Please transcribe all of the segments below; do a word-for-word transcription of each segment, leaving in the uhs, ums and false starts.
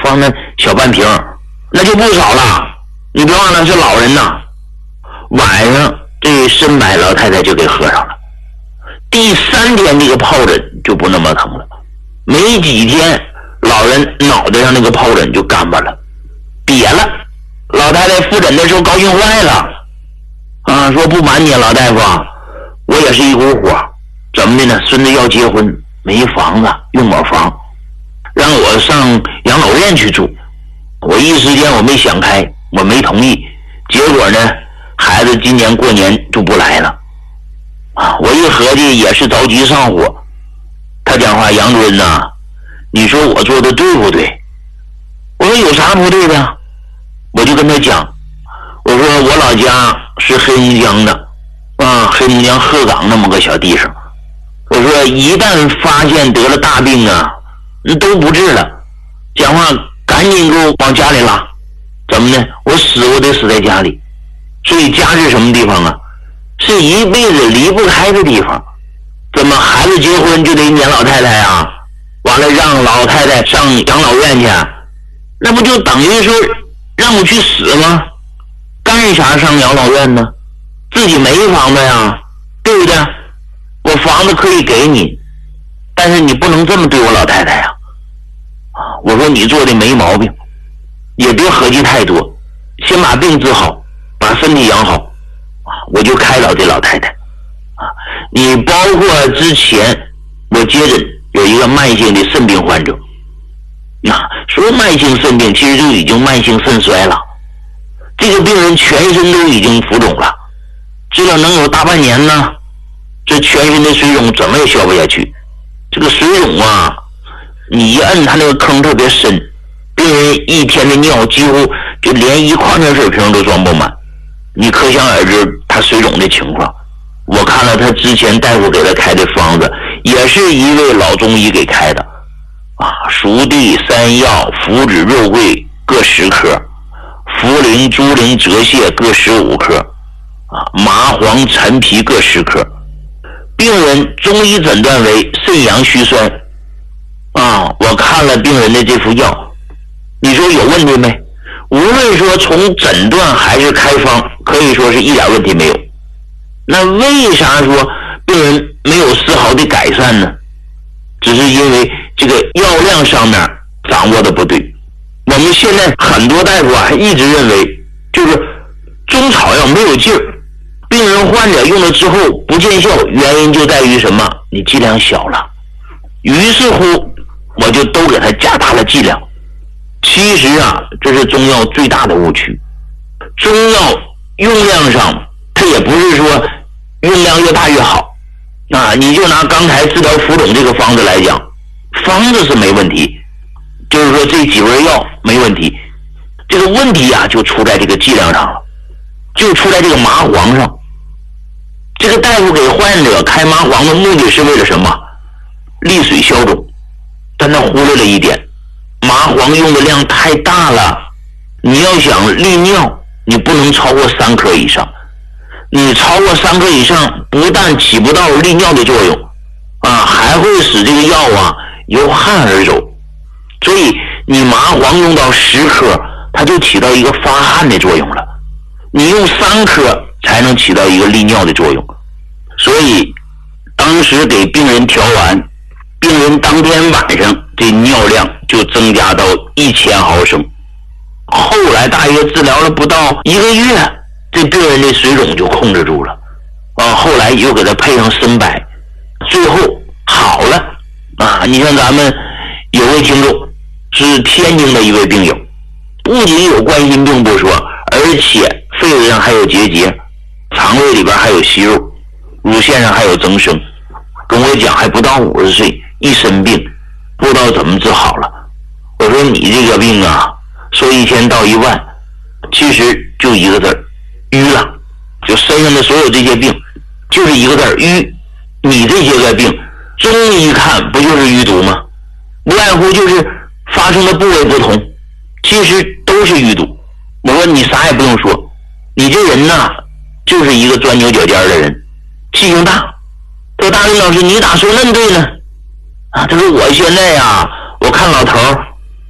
放那小半瓶，那就不少了。你别忘了是老人呐。晚上这深白老太太就给喝上了。第三天这个疱疹就不那么疼了，没几天老人脑袋上那个疱疹就干巴了，瘪了。老太太复诊的时候高兴坏了啊，说不瞒你老大夫啊，我也是一股火，怎么的呢？孙子要结婚，没房子，用我房，让我上养老院去住。我一时间我没想开，我没同意，结果呢，孩子今年过年就不来了啊！我一合计也是着急上火。他讲话，杨主任呐、啊，你说我做的对不对？我说有啥不对的？我就跟他讲，我说我老家是黑龙江的啊，黑龙江鹤岗那么个小地方。我说一旦发现得了大病啊，都不治了，讲话赶紧给我往家里拉。怎么呢？我死我得死在家里。所以家是什么地方啊？是一辈子离不开的地方。怎么孩子结婚就得撵老太太啊？完了让老太太上养老院去，那不就等于说让我去死吗？干啥上养老院呢？自己没房子呀，对不对？我房子可以给你，但是你不能这么对我老太太呀。啊，我说你做的没毛病，也别合计太多，先把病治好，把身体养好。啊，我就开导这老太太。啊，你包括之前我接诊有一个慢性的肾病患者，啊，说慢性肾病其实就已经慢性肾衰了，这个病人全身都已经浮肿了，治了能有大半年呢，这全身的水肿怎么也消不下去。这个水肿啊，你一摁它那个坑特别深，病人一天的尿几乎就连一矿泉水瓶都装不满，你可想而知他水肿的情况。我看了他之前大夫给他开的方子，也是一位老中医给开的啊，熟地、山药、附子、肉桂各十克，茯苓、猪苓、泽泻各十五克，啊，麻黄、陈皮各十克。病人中医诊断为肾阳虚衰啊，我看了病人的这副药，你说有问题没？无论说从诊断还是开方，可以说是一点问题没有。那为啥说病人没有丝毫的改善呢？只是因为这个药量上面掌握的不对。我们现在很多大夫啊一直认为就是中草药没有劲儿，病人患者用了之后不见效，原因就在于什么？你剂量小了。于是乎我就都给他加大了剂量。其实啊，这是中药最大的误区。中药用量上它也不是说用量越大越好啊！你就拿刚才治疗浮肿这个方子来讲，方子是没问题，就是说这几味药没问题，这个问题啊就出在这个剂量上了，就出在这个麻黄上。这个大夫给患者开麻黄的目的是为了什么？利水消肿，但他忽略了一点，麻黄用的量太大了，你要想利尿，你不能超过三克以上。你超过三克以上，不但起不到利尿的作用啊，还会使这个药啊由汗而走。所以你麻黄用到十克，它就起到一个发汗的作用了。你用三克才能起到一个利尿的作用。所以当时给病人调完，病人当天晚上这尿量就增加到一千毫升。后来大约治疗了不到一个月，这病人的水肿就控制住了啊。后来又给他配上参白，最后好了啊。你像咱们有位听众是天津的一位病友，不仅有冠心病不说，而且肺子上还有结节，肠胃里边还有息肉，乳腺上还有增生，跟我讲还不到五十岁，一身病不知道怎么治好了。我说你这个病啊，说一千到一万，其实就一个字儿，淤了。就身上的所有这些病就是一个字儿，淤。你这些个病中医看不就是淤堵吗？无外乎就是发生的部位不同，其实都是淤堵。我说你啥也不用说，你这人呐就是一个钻牛角尖的人，气性大。这大林老师你咋说那对呢？啊，他说我现在呀，我看老头儿，我怎么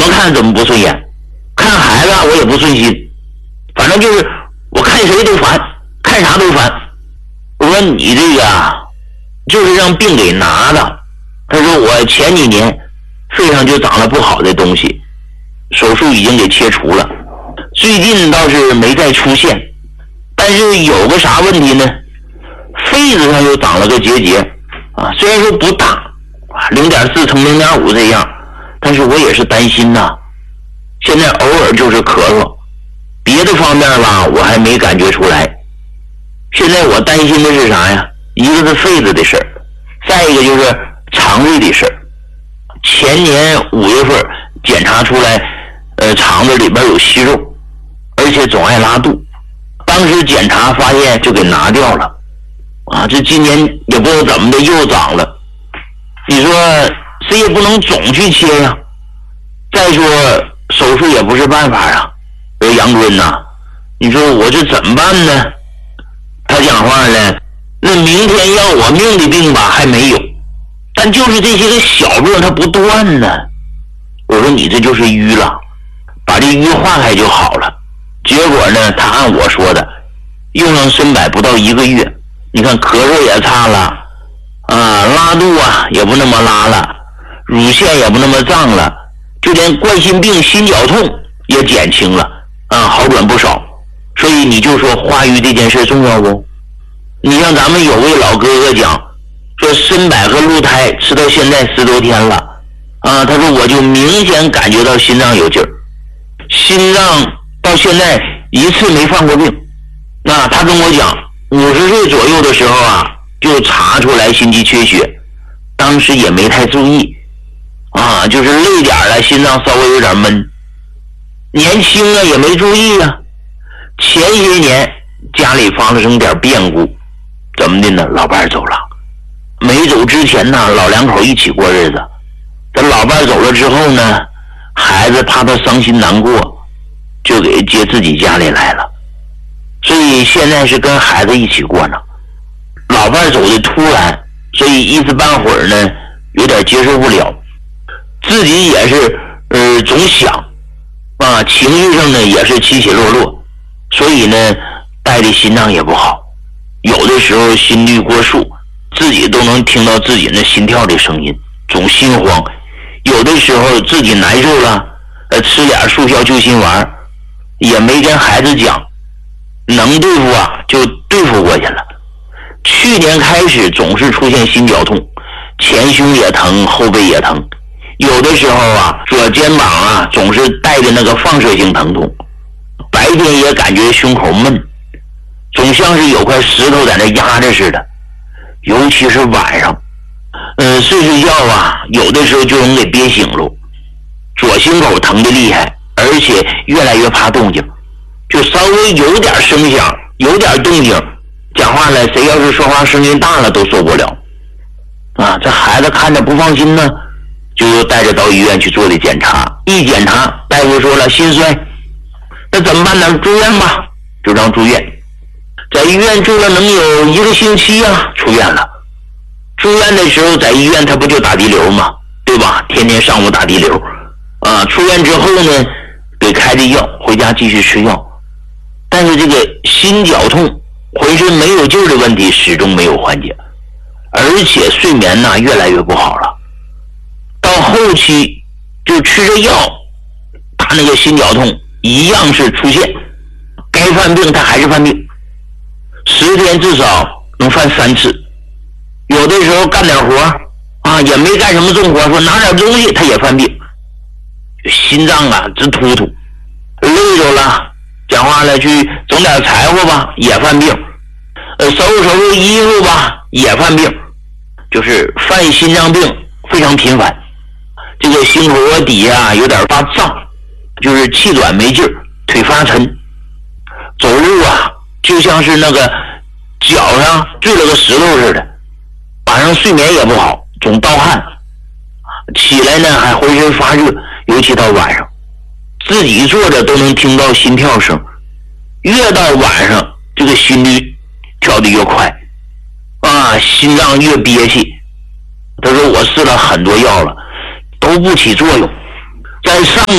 么看怎么不顺眼，看孩子我也不顺心，反正就是我看谁都烦，看啥都烦。我说你这个啊，就是让病给拿的。他说我前几年肺上就长了不好的东西，手术已经给切除了，最近倒是没再出现，但是有个啥问题呢？肺子上又长了个结节啊，虽然说不大啊，零点四乘零点五这样，但是我也是担心呐、啊。现在偶尔就是咳嗽，别的方面吧我还没感觉出来。现在我担心的是啥呀？一个是肺子的事儿，再一个就是肠胃的事儿。前年五月份检查出来，呃，肠子里边有息肉，而且总爱拉肚。当时检查发现就给拿掉了，啊，这今年也不知道怎么的又长了。你说谁也不能总去切呀。再说手术也不是办法啊。说杨坤呐、啊，你说我这怎么办呢？他讲话呢，那明天要我命的病吧还没有，但就是这些个小病它不断呢。我说你这就是淤了，把这淤化开就好了。结果呢，他按我说的，用上参柏不到一个月，你看咳嗽也差了，啊，拉肚啊也不那么拉了，乳腺也不那么胀了，就连冠心病、心绞痛也减轻了，啊，好转不少。所以你就说化瘀这件事重要不？你像咱们有位老哥哥讲，说参柏和鹿胎吃到现在十多天了，啊，他说我就明显感觉到心脏有劲儿，心脏到现在一次没犯过病。那他跟我讲，五十岁左右的时候啊，就查出来心肌缺血，当时也没太注意，啊，就是累点了，心脏稍微有点闷，年轻啊也没注意啊。前些年家里发生点变故，怎么的呢？老伴走了，没走之前呢，老两口一起过日子。这老伴走了之后呢，孩子怕他伤心难过，就给接自己家里来了。所以现在是跟孩子一起过呢。老伴走的突然，所以一时半会儿呢有点接受不了，自己也是呃总想啊，情绪上呢也是起起落落。所以呢，带的心脏也不好，有的时候心率过速，自己都能听到自己那心跳的声音，总心慌。有的时候自己难受了，呃，吃点速效救心丸，也没跟孩子讲，能对付啊就对付过去了。去年开始总是出现心绞痛，前胸也疼，后背也疼，有的时候啊，左肩膀啊总是带着那个放射性疼痛。白天也感觉胸口闷，总像是有块石头在那压着似的，尤其是晚上，呃，睡睡觉啊，有的时候就能给憋醒了。左心口疼的厉害，而且越来越怕动静，就稍微有点声响，有点动静，讲话了，谁要是说话声音大了都受不了。啊，这孩子看着不放心呢，就又带着到医院去做的检查。一检查，大夫说了心衰。那怎么办呢？住院吧，就让住院。在医院住了能有一个星期啊，出院了。住院的时候在医院他不就打滴流吗？对吧？天天上午打滴流啊。出院之后呢，给开的药，回家继续吃药。但是这个心绞痛、浑身没有劲儿的问题始终没有缓解，而且睡眠呢越来越不好了。到后期就吃着药，他那个心绞痛一样是出现，该犯病他还是犯病，十天至少能犯三次。有的时候干点活啊，也没干什么重活，说拿点东西他也犯病，心脏啊直突突，累着了，讲话了去整点柴火吧也犯病，呃，收拾收拾衣服吧也犯病，就是犯心脏病非常频繁。这个心口窝底啊有点发胀，就是气短没劲儿，腿发沉，走路啊就像是那个脚上坠了个石头似的，晚上睡眠也不好，总盗汗，起来呢还浑身发热，尤其到晚上自己坐着都能听到心跳声，越到晚上这个心率跳得越快啊，心脏越憋气。他说我试了很多药了都不起作用，在上个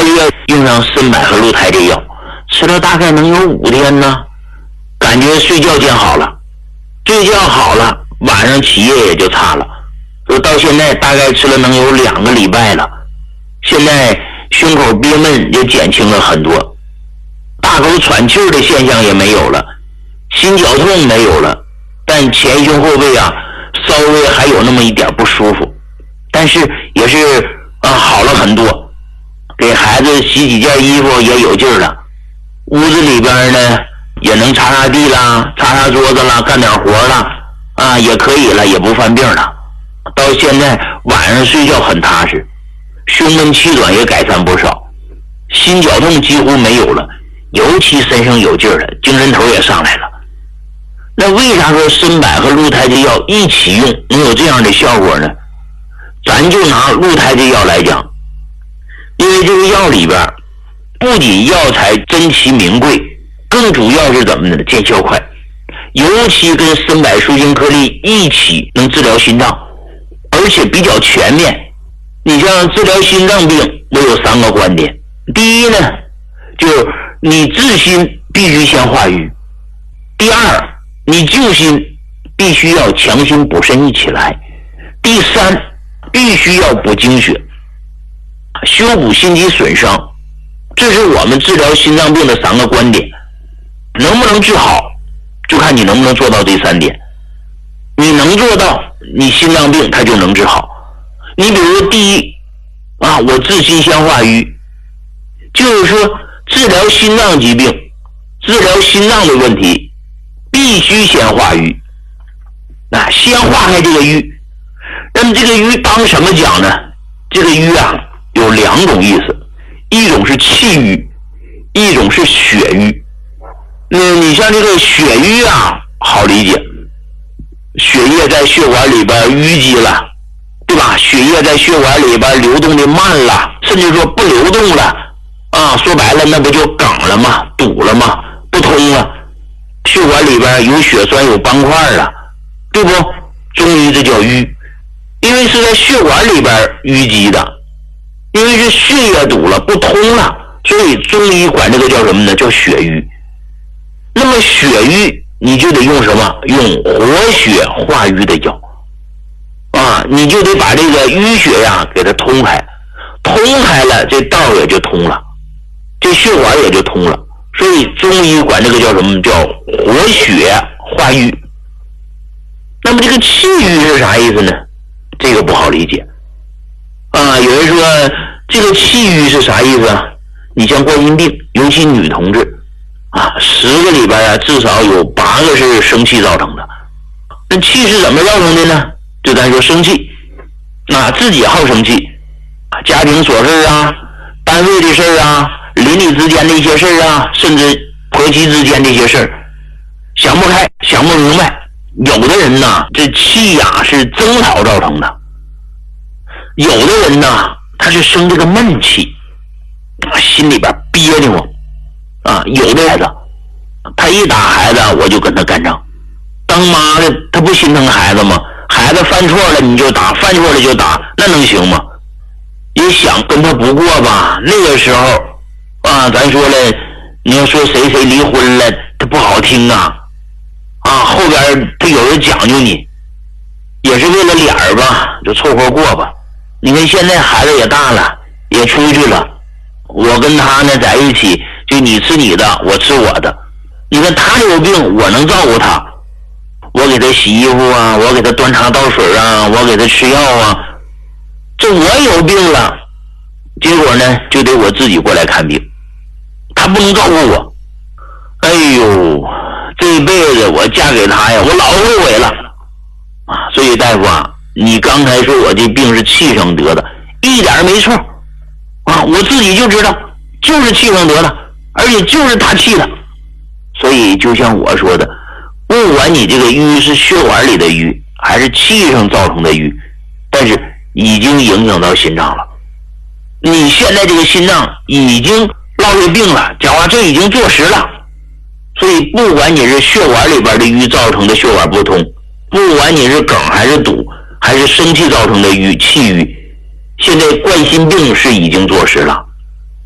用上参柏和鹿胎这药，吃了大概能有五天呢，感觉睡觉见好了，睡觉好了，晚上起夜也就差了。说到现在大概吃了能有两个礼拜了，现在胸口憋闷也减轻了很多，大口喘气的现象也没有了，心绞痛没有了，但前胸后背啊稍微还有那么一点不舒服，但是也是啊好了很多。给孩子洗几件衣服也有劲儿了，屋子里边呢也能擦擦地啦，擦擦桌子啦，干点活啦，啊也可以了，也不犯病了。到现在晚上睡觉很踏实，胸闷气短也改善不少，心绞痛几乎没有了，尤其身上有劲儿了，精神头也上来了。那为啥说参柏和鹿胎这药一起用能有这样的效果呢？咱就拿鹿胎这药来讲，因为这个药里边不仅药材珍奇名贵，更主要是怎么呢？见效快，尤其跟参柏舒筋颗粒一起能治疗心脏，而且比较全面。你像治疗心脏病，我有三个观点。第一呢，就是你治心必须先化瘀；第二，你救心必须要强心补肾一起来；第三，必须要补精血，修补心肌损伤。这是我们治疗心脏病的三个观点。能不能治好，就看你能不能做到这三点。你能做到，你心脏病它就能治好。你比如第一啊，我治心先化瘀，就是说治疗心脏疾病，治疗心脏的问题必须先化瘀，那先化开这个瘀。那么这个瘀当什么讲呢？这个瘀啊有两种意思，一种是气瘀，一种是血瘀。那你像这个血瘀啊好理解，血液在血管里边淤积了，对吧？血液在血管里边流动的慢了，甚至说不流动了啊，说白了那不就梗了吗？堵了吗？不通了，血管里边有血栓有斑块了，对不？中医这叫瘀，因为是在血管里边淤积的，因为是血液堵了不通了，所以中医管这个叫什么呢？叫血瘀。那么血瘀你就得用什么？用活血化瘀的药啊，你就得把这个淤血呀给它通开，通开了这道也就通了，这血管也就通了，所以中医管这个叫什么？叫活血化瘀。那么这个气瘀是啥意思呢？这个不好理解啊。有人说这个气瘀是啥意思啊？你像冠心病，尤其女同志啊，十个里边啊至少有八个是生气造成的。那气是怎么造成的呢？就咱说生气啊，自己好生气，家庭琐事啊，单位的事啊，邻里之间的一些事啊，甚至婆媳之间的一些事，想不开想不明白。有的人呢这气呀是征讨造成的，有的人呢他是生这个闷气，心里边憋得慌啊。有的孩子他一打孩子我就跟他干仗，当妈的他不心疼孩子吗？孩子犯错了你就打，犯错了就打，那能行吗？也想跟他不过吧，那个时候啊，咱说了，你要说谁谁离婚了他不好听啊啊，后边他有人讲究你，也是为了脸儿吧，就凑合过吧。你看现在孩子也大了，也出去了，我跟他呢在一起，就你吃你的，我吃我的。你看他有病，我能照顾他，我给他洗衣服啊，我给他端茶倒水啊，我给他吃药啊。这我有病了，结果呢就得我自己过来看病，他不能照顾我。哎呦，这辈子我嫁给他呀，我老后悔了啊！所以大夫啊，你刚才说我这病是气上得的，一点没错啊，我自己就知道，就是气上得的，而且就是他气的。所以就像我说的，不管你这个瘀是血管里的瘀，还是气上造成的瘀，但是已经影响到心脏了。你现在这个心脏已经落下病了，讲话这已经坐实了。所以不管你是血管里边的瘀造成的血管不通，不管你是梗还是堵，还是生气造成的瘀气瘀，现在冠心病是已经坐实了。